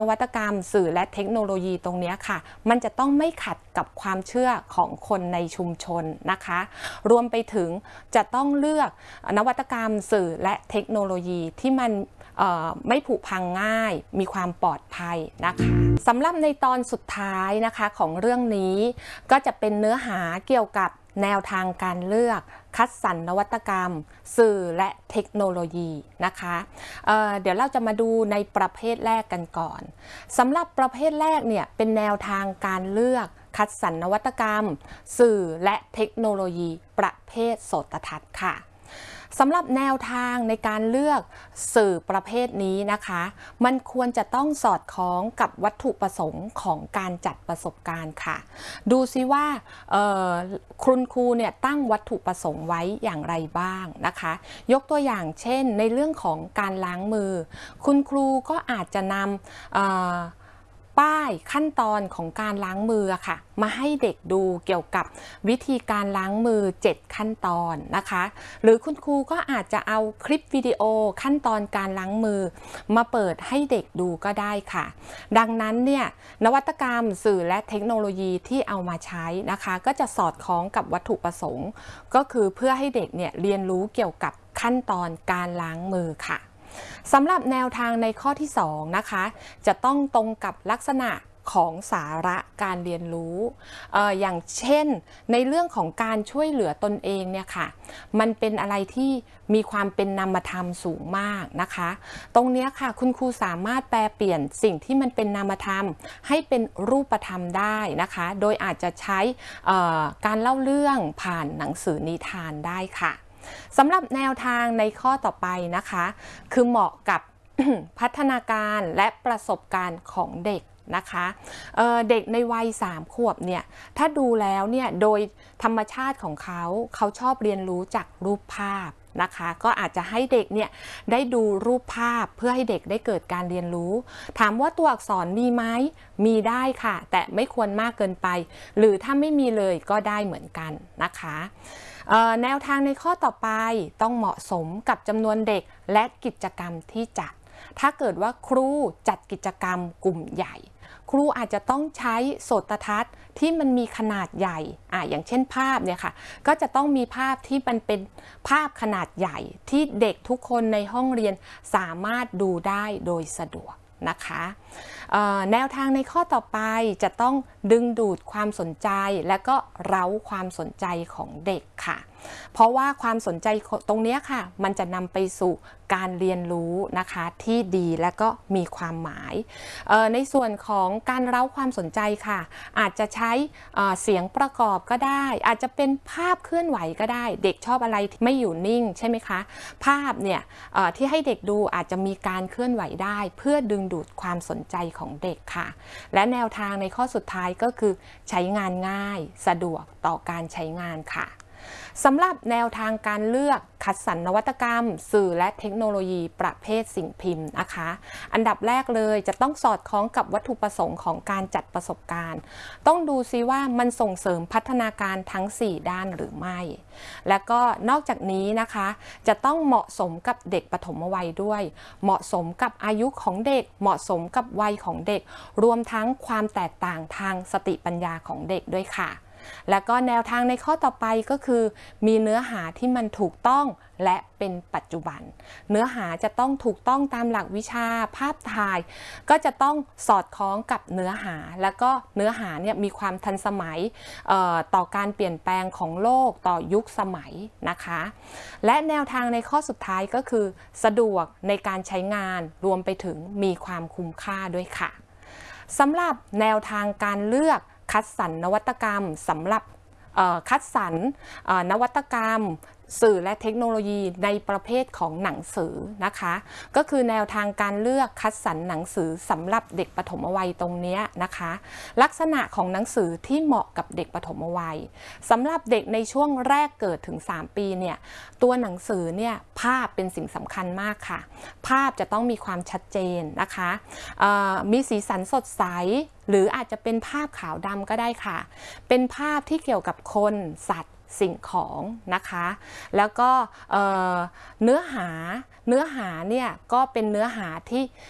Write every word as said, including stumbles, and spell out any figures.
นวัตกรรมสื่อและเทคโนโลยีตรงนี้ค่ะมันจะต้องไม่ขัดกับความเชื่อของคนในชุมชนนะคะรวมไปถึงจะต้องเลือกนวัตกรรมสื่อและเทคโนโลยีที่มันไม่ผุพังง่ายมีความปลอดภัยนะคะสำหรับในตอนสุดท้ายนะคะของเรื่องนี้ก็จะเป็นเนื้อหาเกี่ยวกับแนวทางการเลือกคัดสรรนวัตกรรมสื่อและเทคโนโลยีนะคะเเดี๋ยวเราจะมาดูในประเภทแรกกันก่อนสำหรับประเภทแรกเนี่ยเป็นแนวทางการเลือกคัดสรรนวัตกรรมสื่อและเทคโนโลยีประเภทโสตทัศน์ค่ะสำหรับแนวทางในการเลือกสื่อประเภทนี้นะคะมันควรจะต้องสอดคล้องกับวัตถุประสงค์ของการจัดประสบการณ์ค่ะดูซิว่าคุณครูเนี่ยตั้งวัตถุประสงค์ไว้อย่างไรบ้างนะคะยกตัวอย่างเช่นในเรื่องของการล้างมือคุณครูก็อาจจะนำป้ายขั้นตอนของการล้างมือค่ะมาให้เด็กดูเกี่ยวกับวิธีการล้างมือเจ็ดขั้นตอนนะคะหรือคุณครูก็อาจจะเอาคลิปวิดีโอขั้นตอนการล้างมือมาเปิดให้เด็กดูก็ได้ค่ะดังนั้นเนี่ยนวัตกรรมสื่อและเทคโนโลยีที่เอามาใช้นะคะก็จะสอดคล้องกับวัตถุประสงค์ก็คือเพื่อให้เด็กเนี่ยเรียนรู้เกี่ยวกับขั้นตอนการล้างมือค่ะสำหรับแนวทางในข้อที่สองนะคะจะต้องตรงกับลักษณะของสาระการเรียนรู้ เอ่อ อย่างเช่นในเรื่องของการช่วยเหลือตนเองเนี่ยค่ะมันเป็นอะไรที่มีความเป็นนามธรรมสูงมากนะคะตรงนี้ค่ะคุณครูสามารถแปลเปลี่ยนสิ่งที่มันเป็นนามธรรมให้เป็นรูปธรรมได้นะคะโดยอาจจะใช้การเล่าเรื่องผ่านหนังสือนิทานได้ค่ะสำหรับแนวทางในข้อต่อไปนะคะคือเหมาะกับ พัฒนาการและประสบการณ์ของเด็กนะคะเเด็กในวัยสามขวบเนี่ยถ้าดูแล้วเนี่ยโดยธรรมชาติของเขาเขาชอบเรียนรู้จากรูปภาพนะคะก็อาจจะให้เด็กเนี่ยได้ดูรูปภาพเพื่อให้เด็กได้เกิดการเรียนรู้ถามว่าตัวอักษรมีไหมมีได้ค่ะแต่ไม่ควรมากเกินไปหรือถ้าไม่มีเลยก็ได้เหมือนกันนะคะแนวทางในข้อต่อไปต้องเหมาะสมกับจำนวนเด็กและกิจกรรมที่จัดถ้าเกิดว่าครูจัดกิจกรรมกลุ่มใหญ่ครูอาจจะต้องใช้โสตทัศน์ที่มันมีขนาดใหญ่อ่ะอย่างเช่นภาพเนี่ยค่ะก็จะต้องมีภาพที่มันเป็นภาพขนาดใหญ่ที่เด็กทุกคนในห้องเรียนสามารถดูได้โดยสะดวกนะคะแนวทางในข้อต่อไปจะต้องดึงดูดความสนใจและก็เร้าความสนใจของเด็กค่ะเพราะว่าความสนใจตรงนี้ค่ะมันจะนำไปสู่การเรียนรู้นะคะที่ดีและก็มีความหมายในส่วนของการเร้าความสนใจค่ะอาจจะใช้เสียงประกอบก็ได้อาจจะเป็นภาพเคลื่อนไหวก็ได้เด็กชอบอะไรที่ไม่อยู่นิ่งใช่ไหมคะภาพเนี่ยที่ให้เด็กดูอาจจะมีการเคลื่อนไหวได้เพื่อดึงดูดความสนใจของเด็กค่ะและแนวทางในข้อสุดท้ายก็คือใช้งานง่ายสะดวกต่อการใช้งานค่ะสำหรับแนวทางการเลือกคัดสรรนวัตกรรมสื่อและเทคโนโลยีประเภทสิ่งพิมพ์นะคะอันดับแรกเลยจะต้องสอดคล้องกับวัตถุประสงค์ของการจัดประสบการณ์ต้องดูซิว่ามันส่งเสริมพัฒนาการทั้งสี่ด้านหรือไม่และก็นอกจากนี้นะคะจะต้องเหมาะสมกับเด็กปฐมวัยด้วยเหมาะสมกับอายุของเด็กเหมาะสมกับวัยของเด็กรวมทั้งความแตกต่างทางสติปัญญาของเด็กด้วยค่ะแล้วก็แนวทางในข้อต่อไปก็คือมีเนื้อหาที่มันถูกต้องและเป็นปัจจุบันเนื้อหาจะต้องถูกต้องตามหลักวิชาภาพถ่ายก็จะต้องสอดคล้องกับเนื้อหาแล้วก็เนื้อหาเนี่ยมีความทันสมัยต่อการเปลี่ยนแปลงของโลกต่อยุคสมัยนะคะและแนวทางในข้อสุดท้ายก็คือสะดวกในการใช้งานรวมไปถึงมีความคุ้มค่าด้วยค่ะสำหรับแนวทางการเลือกคัดสรรนวัตกรรมสำหรับคัดสรรนวัตกรรมสื่อและเทคโนโลยีในประเภทของหนังสือนะคะก็คือแนวทางการเลือกคัดสรรหนังสือสำหรับเด็กปฐมวัยตรงนี้นะคะลักษณะของหนังสือที่เหมาะกับเด็กปฐมวัยสำหรับเด็กในช่วงแรกเกิดถึงสามปีเนี่ยตัวหนังสือเนี่ยภาพเป็นสิ่งสำคัญมากค่ะภาพจะต้องมีความชัดเจนนะคะมีสีสันสดใสหรืออาจจะเป็นภาพขาวดำก็ได้ค่ะเป็นภาพที่เกี่ยวกับคนสัตว์สิ่งของนะคะแล้วก็เนื้อหาเนื้อหาเนี่ยก็เป็นเนื้อหาที่